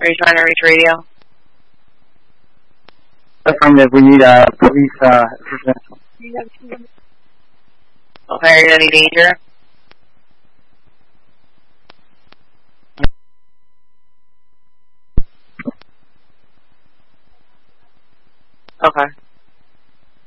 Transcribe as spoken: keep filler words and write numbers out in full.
Are you trying to reach radio? Affirmative. We need uh, police uh, assistance. Okay, are you in any danger? Okay.